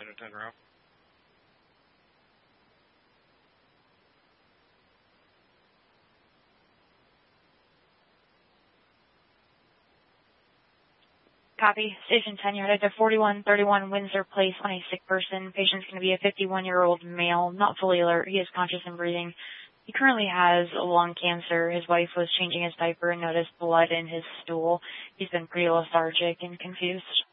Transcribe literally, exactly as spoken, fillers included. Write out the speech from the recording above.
Unit ten route. Copy. Station ten, you're headed to forty-one thirty-one Windsor Place on a sick person. Patient's going to be a fifty-one-year-old male, not fully alert. He is conscious and breathing. He currently has lung cancer. His wife was changing his diaper and noticed blood in his stool. He's been pretty lethargic and confused.